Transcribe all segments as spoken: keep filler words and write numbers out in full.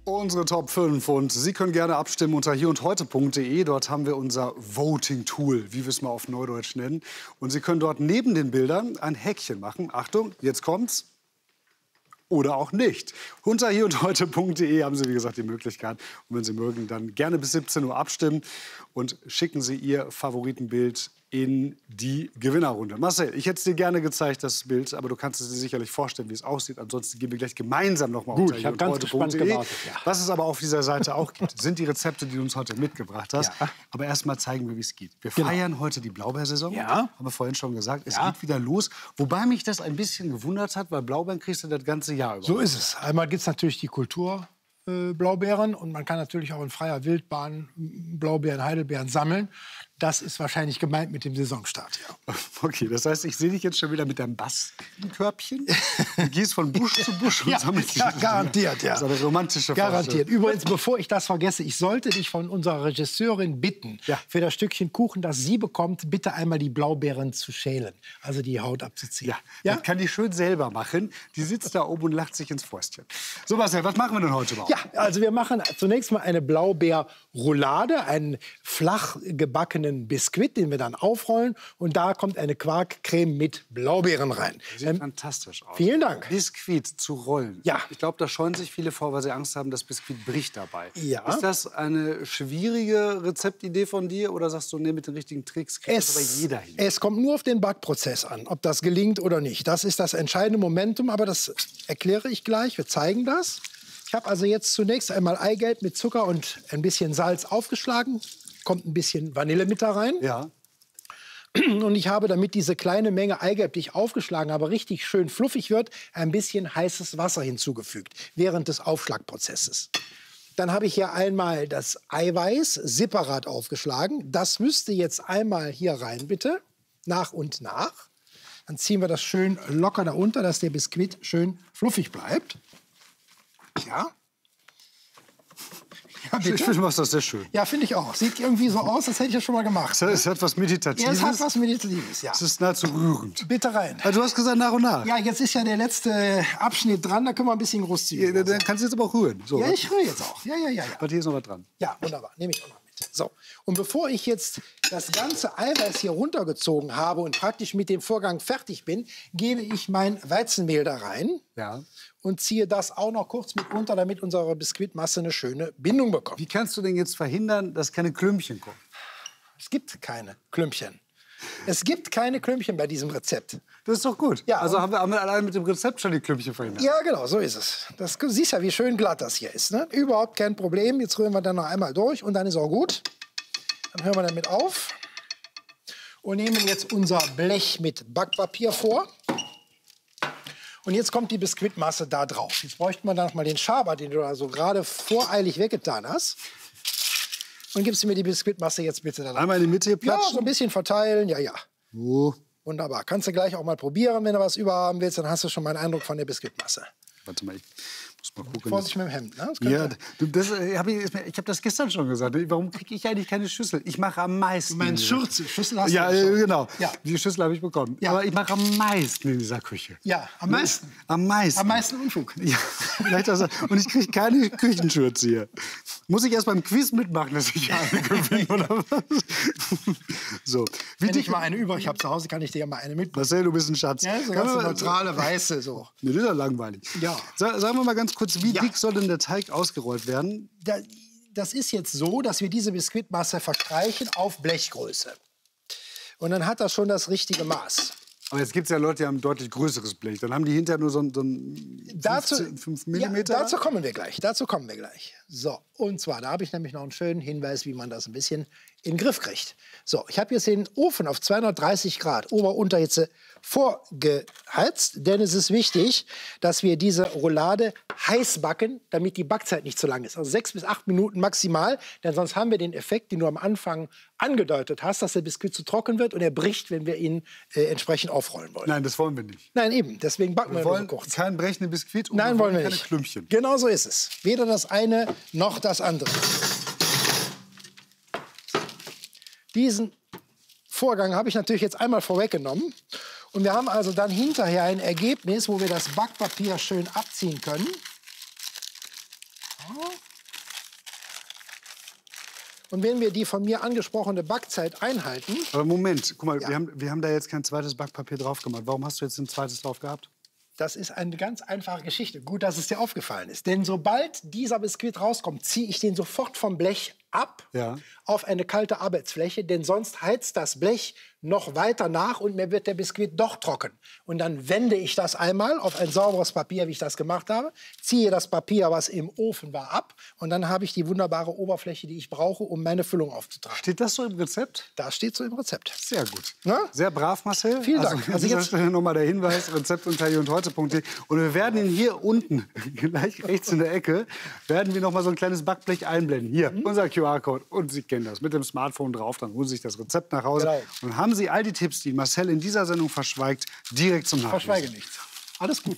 Unsere Top fünf und Sie können gerne abstimmen unter hier und heute punkt de. Dort haben wir unser Voting-Tool, wie wir es mal auf Neudeutsch nennen. Und Sie können dort neben den Bildern ein Häkchen machen. Achtung, jetzt kommt's. Oder auch nicht. Unter hier und heute punkt de haben Sie, wie gesagt, die Möglichkeit. Und wenn Sie mögen, dann gerne bis siebzehn Uhr abstimmen und schicken Sie Ihr Favoritenbild in die Gewinnerrunde. Marcel, ich hätte es dir gerne gezeigt, das Bild, aber du kannst es dir sicherlich vorstellen, wie es aussieht. Ansonsten gehen wir gleich gemeinsam noch mal Gut, unter ich hier habe und ganz heute gespannt punkt de. gewartet. Ja. Was es aber auf dieser Seite auch gibt, sind die Rezepte, die du uns heute mitgebracht hast. Ja. Aber erst mal zeigen wir, wie es geht. Wir Genau. feiern heute die Blaubeersaison. Ja. Haben wir vorhin schon gesagt. Es Ja. geht wieder los. Wobei mich das ein bisschen gewundert hat, weil Blaubeeren kriegst du das ganze Jahr über. So ist es. Einmal gibt es natürlich die Kulturblaubeeren äh, und man kann natürlich auch in freier Wildbahn Blaubeeren, Heidelbeeren sammeln. Das ist wahrscheinlich gemeint mit dem Saisonstart. Ja. Okay, das heißt, ich sehe dich jetzt schon wieder mit deinem Bastelkörbchen. Du gehst von Busch zu Busch und Ja, sammelst ja, die- garantiert, ja. Das ist eine romantische Garantiert. Vorstellung. Übrigens, bevor ich das vergesse, ich sollte dich von unserer Regisseurin bitten, Ja. für das Stückchen Kuchen, das sie bekommt, bitte einmal die Blaubeeren zu schälen, also die Haut abzuziehen. Ja, das kann die schön selber machen. Die sitzt da oben und lacht sich ins Fäustchen. So, Marcel, was machen wir denn heute überhaupt? Ja, also wir machen zunächst mal eine Blaubeerroulade, einen flach gebackenen Biskuit, den wir dann aufrollen. Und da kommt eine Quarkcreme mit Blaubeeren rein. Sieht Ähm, fantastisch aus. vielen Dank. Biskuit zu rollen. Ja. Ich glaube, da scheuen sich viele vor, weil sie Angst haben, das Biskuit bricht dabei. Ja. Ist das eine schwierige Rezeptidee von dir oder sagst du, nee, mit den richtigen Tricks kriegt das aber jeder hin? Es kommt nur auf den Backprozess an, ob das gelingt oder nicht. Das ist das entscheidende Momentum, aber das erkläre ich gleich. Wir zeigen das. Ich habe also jetzt zunächst einmal Eigelb mit Zucker und ein bisschen Salz aufgeschlagen. Kommt ein bisschen Vanille mit da rein. Ja. Und ich habe, damit diese kleine Menge Eigelb, die ich aufgeschlagen habe, richtig schön fluffig wird, ein bisschen heißes Wasser hinzugefügt während des Aufschlagprozesses. Dann habe ich hier einmal das Eiweiß separat aufgeschlagen. Das müsste jetzt einmal hier rein, bitte, nach und nach. Dann ziehen wir das schön locker da unter, dass der Biskuit schön fluffig bleibt. Ja. Ja, Ich bitte. finde, du machst das sehr schön. Ja, finde ich auch. Sieht irgendwie so aus, als hätte ich das schon mal gemacht. Es hat, es hat was Ja, Meditatives. es hat was Meditatives, ja. Es ist nahezu rührend. Bitte rein. Also, du hast gesagt, nach und nach. Ja, jetzt ist ja der letzte Abschnitt dran, da können wir ein bisschen Ja, großzügiger dann sein. kannst du jetzt aber auch rühren. So, Ja, ich rühre jetzt auch. Ja, ja, ja, ja. warte, hier ist noch was dran. Ja, wunderbar. Nehme ich auch noch mit. So. Und bevor ich jetzt das ganze Eiweiß hier runtergezogen habe und praktisch mit dem Vorgang fertig bin, gebe ich mein Weizenmehl da rein. Ja. Und ziehe das auch noch kurz mit unter, damit unsere Biskuitmasse eine schöne Bindung bekommt. Wie kannst du denn jetzt verhindern, dass keine Klümpchen kommen? Es gibt keine Klümpchen. Es gibt keine Klümpchen bei diesem Rezept. Das ist doch gut. Ja, also und- haben wir, haben wir allein mit dem Rezept schon die Klümpchen verhindert. Ja, genau, so ist es. Das, du siehst ja, wie schön glatt das hier ist. Ne? Überhaupt kein Problem. Jetzt rühren wir dann noch einmal durch und dann ist auch gut. Dann hören wir damit auf und nehmen jetzt unser Blech mit Backpapier vor. Und jetzt kommt die Biskuitmasse da drauf. Jetzt bräuchten wir dann noch mal den Schaber, den du da so gerade voreilig weggetan hast. Und gibst du mir die Biskuitmasse jetzt bitte da drauf. Einmal in die Mitte hier Ja, platschen. so ein bisschen verteilen. Ja, ja. So. Wunderbar. Kannst du gleich auch mal probieren, wenn du was überhaben willst. Dann hast du schon mal einen Eindruck von der Biskuitmasse. Warte mal, ich muss mal gucken. Vorsicht mit dem Hemd. Ne? Das Ja, könnte- du, das, äh, hab ich ich habe das gestern schon gesagt. Warum kriege ich eigentlich keine Schüssel? Ich mache am meisten. Du meinst hier. Schürze, Schüssel hast Ja, du äh, schon. genau. Ja. Die Schüssel habe ich bekommen. Ja. Aber ich mache am meisten in dieser Küche. Ja, am meisten. Am meisten. Am meisten Unfug. Ja, vielleicht das, und ich kriege keine Küchenschürze hier. Muss ich erst beim Quiz mitmachen, dass ich eine gewinne, oder was? So. Wie Wenn dick, ich mal eine über, ich habe zu Hause, kann ich dir ja mal eine mitbringen. Marcel, du bist ein Schatz. Ja, so Kann ganz man- neutrale, weiße, so. Nee, das ist ja langweilig. Ja. Sa sagen wir mal ganz kurz, wie Ja. dick soll denn der Teig ausgerollt werden? Da, das ist jetzt so, dass wir diese Biskuitmasse verstreichen auf Blechgröße. Und dann hat das schon das richtige Maß. Aber jetzt gibt es ja Leute, die haben ein deutlich größeres Blech. Dann haben die hinterher nur so ein, so ein Dazu, fünf ja, Millimeter. dazu kommen wir gleich. Dazu kommen wir gleich. So, und zwar, da habe ich nämlich noch einen schönen Hinweis, wie man das ein bisschen in den Griff kriegt. So, ich habe jetzt den Ofen auf zweihundertdreißig Grad Ober-Unterhitze vorgeheizt, denn es ist wichtig, dass wir diese Roulade heiß backen, damit die Backzeit nicht zu lang ist. Also sechs bis acht Minuten maximal, denn sonst haben wir den Effekt, den du am Anfang angedeutet hast, dass der Biskuit zu trocken wird und er bricht, wenn wir ihn äh, entsprechend aufrollen wollen. Nein, das wollen wir nicht. Nein, eben, deswegen backen wir, Wir nur wollen so kurz. keinen brechenden Biskuit und Nein, wollen wir keine nicht. Klümpchen. Genau so ist es. Weder das eine noch das andere. Diesen Vorgang habe ich natürlich jetzt einmal vorweggenommen. Und wir haben also dann hinterher ein Ergebnis, wo wir das Backpapier schön abziehen können. Und wenn wir die von mir angesprochene Backzeit einhalten... Aber Moment, guck mal, ja. wir, haben, wir haben da jetzt kein zweites Backpapier drauf gemacht. Warum hast du jetzt ein zweites drauf gehabt? Das ist eine ganz einfache Geschichte. Gut, dass es dir aufgefallen ist. Denn sobald dieser Biskuit rauskommt, ziehe ich den sofort vom Blech ab ja. auf eine kalte Arbeitsfläche. Denn sonst heizt das Blech noch weiter nach und mir wird der Biskuit doch trocken. Und dann wende ich das einmal auf ein sauberes Papier, wie ich das gemacht habe, ziehe das Papier, was im Ofen war, ab und dann habe ich die wunderbare Oberfläche, die ich brauche, um meine Füllung aufzutragen. Steht das so im Rezept? Das steht so im Rezept. Sehr gut. Na? Sehr brav, Marcel. Vielen Dank. Also, also an dieser Stelle nochmal der Hinweis, Rezept unter hier und heute punkt de. Und wir werden ihn hier unten, gleich rechts in der Ecke, werden wir noch mal so ein kleines Backblech einblenden. Hier, mhm. unser Q R-Code. Und Sie kennen das, mit dem Smartphone drauf, dann holen Sie sich das Rezept nach Hause. Genau. Und haben Sie all die Tipps, die Marcel in dieser Sendung verschweigt, direkt zum Nachlesen. Verschweige nichts. Alles gut.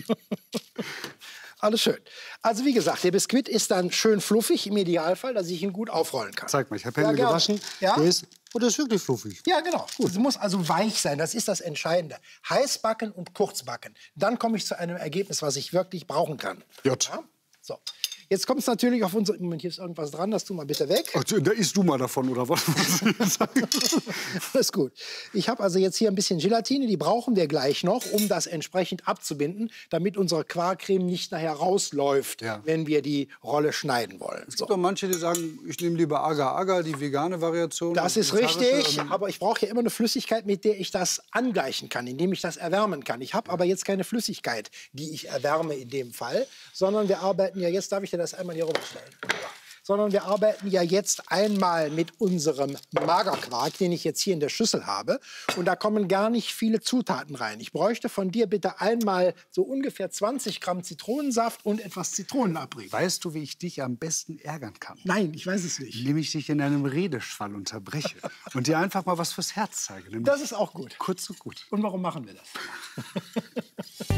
Alles schön. Also wie gesagt, der Biskuit ist dann schön fluffig, im Idealfall, dass ich ihn gut aufrollen kann. Zeig mal, ich habe Hände ja, gewaschen. Ja? Der ist, oh, der ist wirklich fluffig. Ja, genau. Gut. Es muss also weich sein, das ist das Entscheidende. Heiß backen und kurz backen. Dann komme ich zu einem Ergebnis, was ich wirklich brauchen kann. Jut. Ja? So. Jetzt kommt es natürlich auf unsere... Moment, hier ist irgendwas dran, das tu mal bitte weg. Ach, da isst du mal davon, oder was? Alles gut. Ich habe also jetzt hier ein bisschen Gelatine, die brauchen wir gleich noch, um das entsprechend abzubinden, damit unsere Quarkcreme nicht nachher rausläuft, ja. wenn wir die Rolle schneiden wollen. Es gibt so. Auch manche, die sagen, ich nehme lieber Agar-Agar, die vegane Variation. Das ist richtig, aber ich brauche ja immer eine Flüssigkeit, mit der ich das angleichen kann, indem ich das erwärmen kann. Ich habe aber jetzt keine Flüssigkeit, die ich erwärme in dem Fall, sondern wir arbeiten ja jetzt, darf ich das einmal hier rüberstellen. Sondern wir arbeiten ja jetzt einmal mit unserem Magerquark, den ich jetzt hier in der Schüssel habe. Und da kommen gar nicht viele Zutaten rein. Ich bräuchte von dir bitte einmal so ungefähr zwanzig Gramm Zitronensaft und etwas Zitronenabrieb. Weißt du, wie ich dich am besten ärgern kann? Nein, ich weiß es nicht. Indem ich dich in einem Redeschwall unterbreche und dir einfach mal was fürs Herz zeige. Das ist auch gut. Kurz und gut. Und warum machen wir das?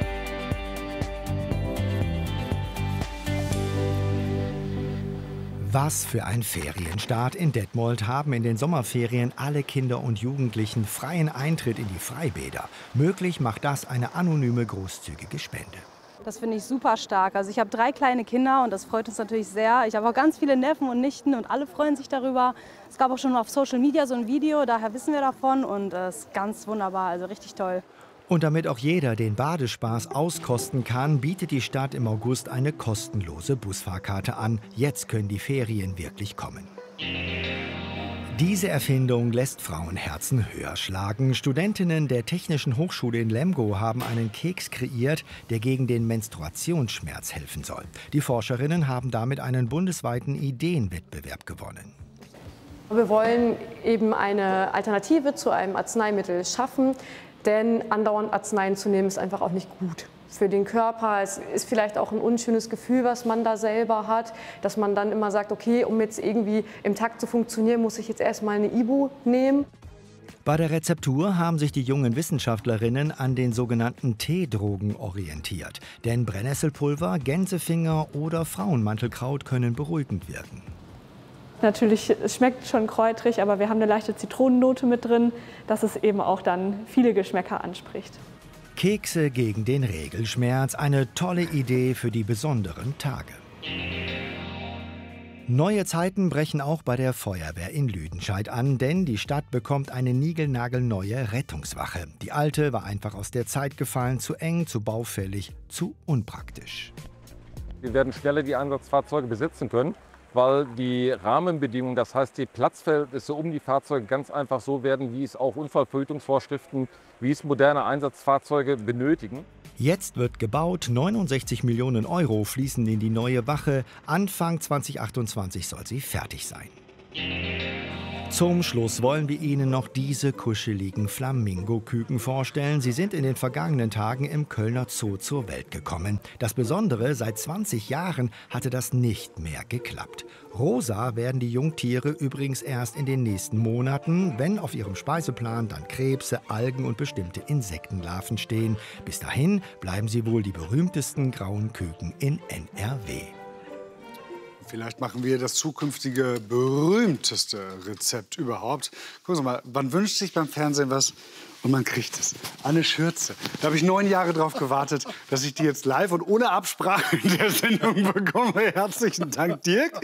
Was für ein Ferienstart. In Detmold haben in den Sommerferien alle Kinder und Jugendlichen freien Eintritt in die Freibäder. Möglich macht das eine anonyme, großzügige Spende. Das finde ich super stark. Also ich habe drei kleine Kinder und das freut uns natürlich sehr. Ich habe auch ganz viele Neffen und Nichten und alle freuen sich darüber. Es gab auch schon auf Social Media so ein Video, daher wissen wir davon und es ist ganz wunderbar, also richtig toll. Und damit auch jeder den Badespaß auskosten kann, bietet die Stadt im August eine kostenlose Busfahrkarte an. Jetzt können die Ferien wirklich kommen. Diese Erfindung lässt Frauenherzen höher schlagen. Studentinnen der Technischen Hochschule in Lemgo haben einen Keks kreiert, der gegen den Menstruationsschmerz helfen soll. Die Forscherinnen haben damit einen bundesweiten Ideenwettbewerb gewonnen. Wir wollen eben eine Alternative zu einem Arzneimittel schaffen. Denn andauernd Arzneien zu nehmen, ist einfach auch nicht gut für den Körper. Es ist vielleicht auch ein unschönes Gefühl, was man da selber hat, dass man dann immer sagt, okay, um jetzt irgendwie im Takt zu funktionieren, muss ich jetzt erstmal eine Ibu nehmen. Bei der Rezeptur haben sich die jungen Wissenschaftlerinnen an den sogenannten Teedrogen orientiert. Denn Brennnesselpulver, Gänsefinger oder Frauenmantelkraut können beruhigend wirken. Natürlich, es schmeckt schon kräutrig, aber wir haben eine leichte Zitronennote mit drin, dass es eben auch dann viele Geschmäcker anspricht. Kekse gegen den Regelschmerz, eine tolle Idee für die besonderen Tage. Neue Zeiten brechen auch bei der Feuerwehr in Lüdenscheid an, denn die Stadt bekommt eine niegelnagelneue Rettungswache. Die alte war einfach aus der Zeit gefallen, zu eng, zu baufällig, zu unpraktisch. Wir werden schneller die Einsatzfahrzeuge besitzen können, weil die Rahmenbedingungen, das heißt die Platzverhältnisse um die Fahrzeuge ganz einfach so werden, wie es auch Unfallverhütungsvorschriften, wie es moderne Einsatzfahrzeuge benötigen. Jetzt wird gebaut, neunundsechzig Millionen Euro fließen in die neue Wache. Anfang zweitausendachtundzwanzig soll sie fertig sein. Zum Schluss wollen wir Ihnen noch diese kuscheligen Flamingo-Küken vorstellen. Sie sind in den vergangenen Tagen im Kölner Zoo zur Welt gekommen. Das Besondere, seit zwanzig Jahren hatte das nicht mehr geklappt. Rosa werden die Jungtiere übrigens erst in den nächsten Monaten, wenn auf ihrem Speiseplan dann Krebse, Algen und bestimmte Insektenlarven stehen. Bis dahin bleiben sie wohl die berühmtesten grauen Küken in N R W. Vielleicht machen wir das zukünftige berühmteste Rezept überhaupt. Gucken Sie mal, man wünscht sich beim Fernsehen was Und man kriegt es. Eine Schürze. Da habe ich neun Jahre drauf gewartet, dass ich die jetzt live und ohne Absprache in der Sendung bekomme. Herzlichen Dank, Dirk.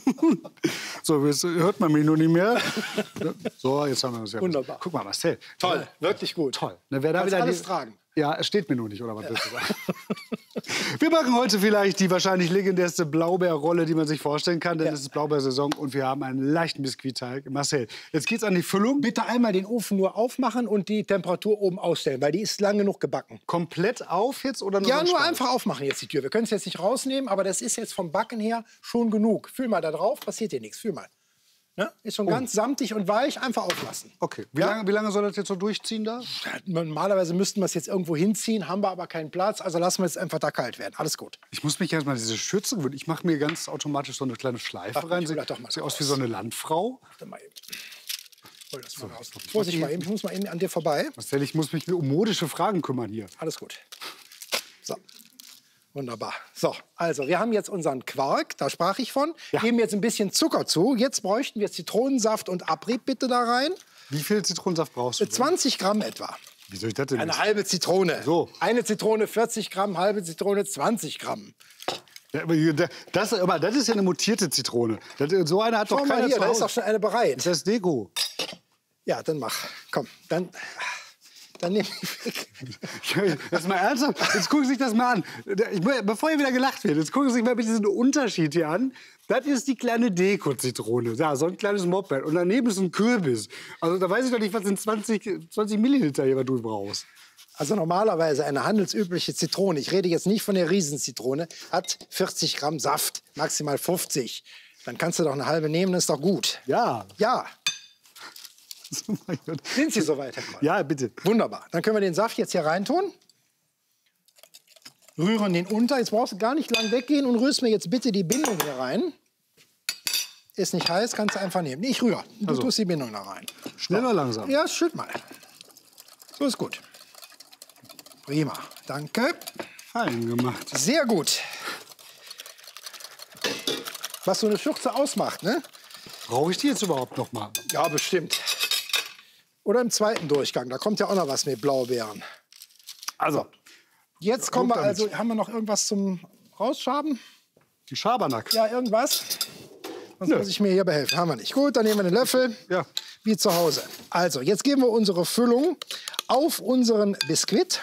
So, jetzt hört man mich nur nicht mehr. So, jetzt haben wir das ja. Wunderbar. Guck mal, Marcel. Toll, wirklich gut. Toll. Ne, wer da Kannst wieder alles die- tragen. Ja, es steht mir nur nicht, oder was willst du sagen? Wir machen heute vielleicht die wahrscheinlich legendärste Blaubeerrolle, die man sich vorstellen kann, denn Ja. es ist Blaubeersaison und wir haben einen leichten Biskuitteig. Marcel, jetzt geht's an die Füllung. Bitte einmal den Ofen nur aufmachen und die Temperatur oben ausstellen, weil die ist lang genug gebacken. Komplett auf jetzt oder nur Ja, so ein nur Streifen? einfach aufmachen jetzt die Tür. Wir können es jetzt nicht rausnehmen, aber das ist jetzt vom Backen her schon genug. Fühl mal da drauf, passiert dir nichts. Fühl mal. Ne? Ist schon ganz samtig und weich, einfach auflassen. Okay, wie, Ja? lange, wie lange soll das jetzt so durchziehen da? Normalerweise müssten wir es jetzt irgendwo hinziehen, haben wir aber keinen Platz, also lassen wir es einfach da kalt werden. Alles gut. Ich muss mich erst mal diese Schürze gewöhnen. Ich mache mir ganz automatisch so eine kleine Schleife Ach, rein. ich hol Sieht, das doch mal sieht aus raus. wie so eine Landfrau. Warte mal eben. Hol das mal raus. Vorsicht mal eben, ich muss mal eben an dir vorbei. Marcel, ich muss mich um modische Fragen kümmern hier. Alles gut. So. Wunderbar. So, also wir haben jetzt unseren Quark, da sprach ich von. Ja. Geben jetzt ein bisschen Zucker zu. Jetzt bräuchten wir Zitronensaft und Abrieb bitte da rein. Wie viel Zitronensaft brauchst du? denn? zwanzig Gramm etwa. Wie soll ich das denn Eine wissen? halbe Zitrone. So. Eine Zitrone vierzig Gramm, halbe Zitrone zwanzig Gramm. Ja, aber hier, das, aber das ist ja eine mutierte Zitrone. Das, so eine hat Schau doch mal keiner hier, zu da ist Hause. auch schon eine bereit. Das ist Deko. Ja, dann mach. Komm, dann, dann nehm ich weg. Jetzt mal ernsthaft, jetzt gucken Sie sich das mal an. Ich, bevor hier wieder gelacht wird, jetzt gucken Sie sich mal bitte diesen Unterschied hier an. Das ist die kleine Deko-Zitrone. Ja, so ein kleines Moped. Und daneben ist ein Kürbis. Also da weiß ich doch nicht, was sind zwanzig, zwanzig Milliliter hier, was du brauchst. Also normalerweise eine handelsübliche Zitrone, ich rede jetzt nicht von der Riesenzitrone, hat vierzig Gramm Saft, maximal fünfzig. Dann kannst du doch eine halbe nehmen, das ist doch gut. Ja. Ja, Oh mein Gott. sind Sie soweit, Herr Kroll? Ja, bitte. Wunderbar. Dann können wir den Saft jetzt hier reintun. Rühren den unter. Jetzt brauchst du gar nicht lang weggehen und rührst mir jetzt bitte die Bindung hier rein. Ist nicht heiß, kannst du einfach nehmen. Ich rühre. Du Also. tust die Bindung da rein. Schnell oder langsam? Ja, schütt mal. So ist gut. Prima. Danke. Fein gemacht. Sehr gut. Was so eine Schürze ausmacht, ne? Brauche ich die jetzt überhaupt noch mal? Ja, bestimmt. Oder im zweiten Durchgang. Da kommt ja auch noch was mit Blaubeeren. Also, Jetzt kommen wir damit. also. Haben wir noch irgendwas zum Rausschaben? die Schabernack. Ja, irgendwas? Sonst Nö. muss ich mir hier behelfen. Haben wir nicht. Gut, dann nehmen wir einen Löffel. Ja. Wie zu Hause. Also, jetzt geben wir unsere Füllung auf unseren Biskuit.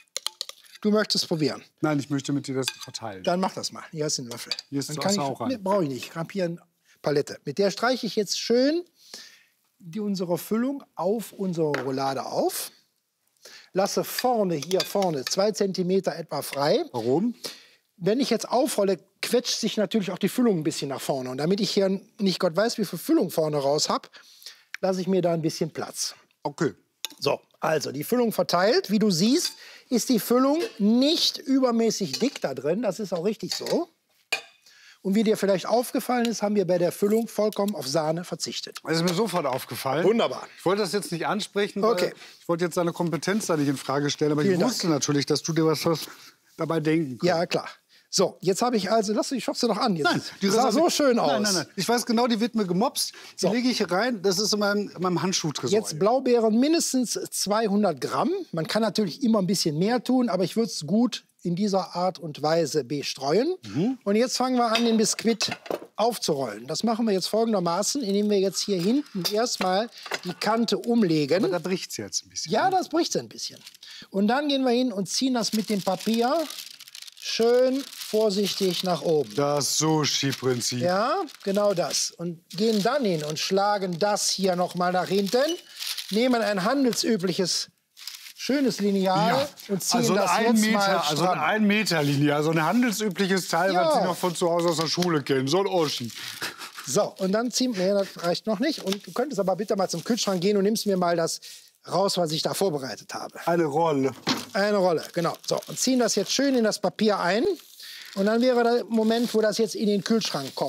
Du möchtest probieren. Nein, ich möchte mit dir das verteilen. Dann mach das mal. Hier ist ein Löffel. Hier ist Dann so kann ich, auch rein. nee, brauche ich nicht. Ich habe hier eine Palette. Mit der streiche ich jetzt schön die, unsere Füllung auf unsere Roulade auf. Lasse vorne, hier vorne, zwei Zentimeter etwa frei. Warum? Wenn ich jetzt aufrolle, quetscht sich natürlich auch die Füllung ein bisschen nach vorne. Und damit ich hier nicht Gott weiß, wie viel Füllung vorne raus habe, lasse ich mir da ein bisschen Platz. Okay. So, also die Füllung verteilt. Wie du siehst, ist die Füllung nicht übermäßig dick da drin. Das ist auch richtig so. Und wie dir vielleicht aufgefallen ist, haben wir bei der Füllung vollkommen auf Sahne verzichtet. Das ist mir sofort aufgefallen. Wunderbar. Ich wollte das jetzt nicht ansprechen, weil Okay. ich wollte jetzt deine Kompetenz da nicht in Frage stellen. Aber Vielen ich Dank. wusste natürlich, dass du dir was hast dabei denken kannst. Ja, klar. So, jetzt habe ich also, lass die Schürze doch an. Jetzt Nein, die sah so schön aus. Nein, nein, nein. Ich weiß genau, die wird mir gemopst. Die So. lege ich hier rein. Das ist in meinem, in meinem Handschuhtresor. Jetzt Blaubeeren mindestens zweihundert Gramm. Man kann natürlich immer ein bisschen mehr tun, aber ich würde es gut in dieser Art und Weise bestreuen. Mhm. Und jetzt fangen wir an, den Biskuit aufzurollen. Das machen wir jetzt folgendermaßen, indem wir jetzt hier hinten erstmal die Kante umlegen. Aber da bricht es jetzt ein bisschen. Ja, das bricht ein bisschen. Und dann gehen wir hin und ziehen das mit dem Papier schön vorsichtig nach oben. Das Sushi-Prinzip. Ja, genau das. Und gehen dann hin und schlagen das hier noch mal nach hinten, nehmen ein handelsübliches schönes Lineal Ja, und ziehen also das ein jetzt Meter, mal also stramm. ein Meter Linie, also ein handelsübliches Teil, Ja. was Sie noch von zu Hause aus der Schule kennen, so ein Oschi. So, und dann ziehen wir, nee, das reicht noch nicht. Und du könntest aber bitte mal zum Kühlschrank gehen und nimmst mir mal das raus, was ich da vorbereitet habe. Eine Rolle. Eine Rolle, genau. So, und ziehen das jetzt schön in das Papier ein. Und dann wäre der Moment, wo das jetzt in den Kühlschrank kommt.